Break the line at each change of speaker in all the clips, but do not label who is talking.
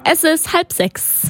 Es ist 5:30.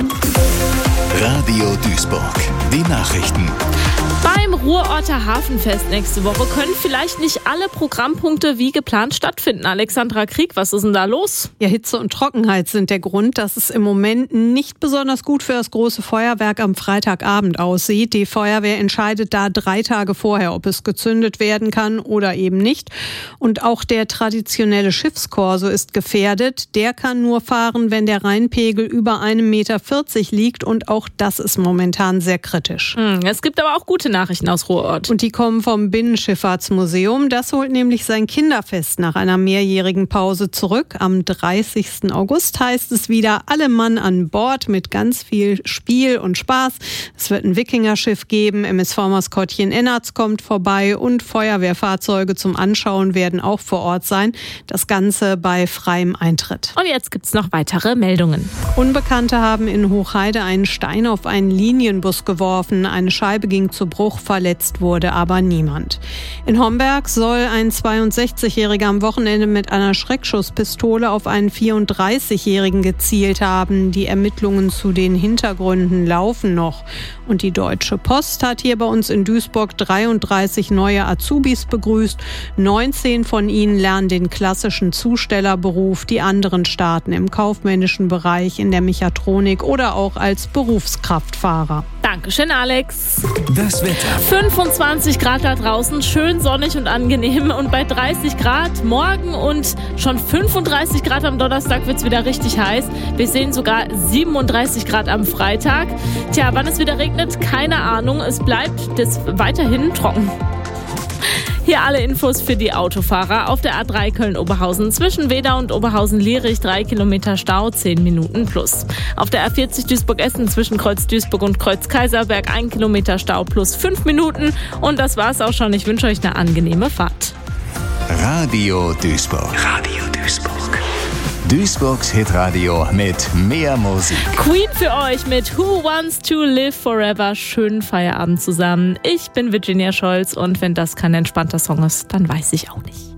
Radio Duisburg. Die Nachrichten.
Beim Ruhrorter Hafenfest nächste Woche können vielleicht nicht alle Programmpunkte wie geplant stattfinden. Alexandra Krieg, was ist denn da los?
Ja, Hitze und Trockenheit sind der Grund, dass es im Moment nicht besonders gut für das große Feuerwerk am Freitagabend aussieht. Die Feuerwehr entscheidet da 3 Tage vorher, ob es gezündet werden kann oder eben nicht. Und auch der traditionelle Schiffskorso ist gefährdet. Der kann nur fahren, wenn der Rheinpegel über 1,40 Meter liegt. Und auch das ist momentan sehr kritisch.
Es gibt aber auch gute Nachrichten aus Ruhrort.
Und die kommen vom Binnenschifffahrtsmuseum. Das holt nämlich sein Kinderfest nach einer mehrjährigen Pause zurück. Am 30. August heißt es wieder, alle Mann an Bord mit ganz viel Spiel und Spaß. Es wird ein Wikingerschiff geben, MSV-Maskottchen Ennertz kommt vorbei und Feuerwehrfahrzeuge zum Anschauen werden auch vor Ort sein. Das Ganze bei freiem Eintritt.
Und jetzt gibt's noch weitere Meldungen.
Unbekannte haben in Hochheide einen Stein auf einen Linienbus geworfen. Eine Scheibe ging zu Bruch, verletzt wurde aber niemand. In Homberg soll ein 62-Jähriger am Wochenende mit einer Schreckschusspistole auf einen 34-Jährigen gezielt haben. Die Ermittlungen zu den Hintergründen laufen noch. Und die Deutsche Post hat hier bei uns in Duisburg 33 neue Azubis begrüßt. 19 von ihnen lernen den klassischen Zustellerberuf. Die anderen starten im kaufmännischen Bereich, in der Mechatronik oder auch als Berufskraftfahrer.
Dankeschön, Alex.
Das Wetter.
25 Grad da draußen, schön sonnig und angenehm. Und bei 30 Grad morgen und schon 35 Grad am Donnerstag wird es wieder richtig heiß. Wir sehen sogar 37 Grad am Freitag. Tja, wann es wieder regnet, keine Ahnung. Es bleibt weiterhin trocken. Hier alle Infos für die Autofahrer. Auf der A3 Köln-Oberhausen zwischen Wedau und Oberhausen-Lierich 3 Kilometer Stau, 10 Minuten plus. Auf der A40 Duisburg-Essen zwischen Kreuz Duisburg und Kreuz Kaiserberg 1 Kilometer Stau plus 5 Minuten. Und das war's auch schon. Ich wünsche euch eine angenehme Fahrt.
Radio Duisburg. Radio Duisburg. Duisburgs Hitradio mit mehr Musik.
Queen für euch mit Who Wants to Live Forever. Schönen Feierabend zusammen. Ich bin Virginia Scholz und wenn das kein entspannter Song ist, dann weiß ich auch nicht.